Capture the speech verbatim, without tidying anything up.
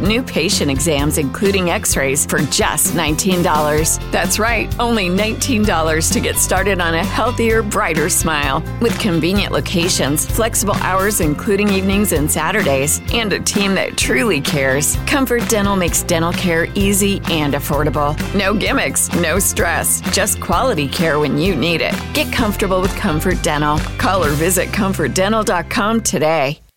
new patient exams, including x-rays, for just nineteen dollars. That's right, only nineteen dollars to get started on a healthier, brighter smile. With convenient locations, flexible hours including evenings and Saturdays, and a team that truly cares, Comfort Dental makes dental care easy and affordable. No gimmicks, no stress, just quality care when you need it. Get comfortable with Comfort Dental. Call or visit comfort dental dot com today.